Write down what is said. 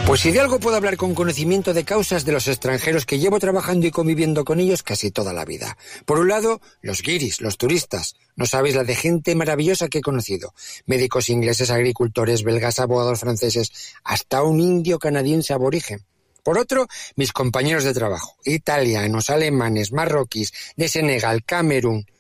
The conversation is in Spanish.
Pues si de algo puedo hablar con conocimiento de causas de los extranjeros que llevo trabajando y conviviendo con ellos casi toda la vida. Por un lado, los guiris, los turistas. No sabéis la de gente maravillosa que he conocido. Médicos ingleses, agricultores, belgas, abogados franceses, hasta un indio canadiense aborigen. Por otro, mis compañeros de trabajo, italianos, alemanes, marroquíes, de Senegal, Camerún.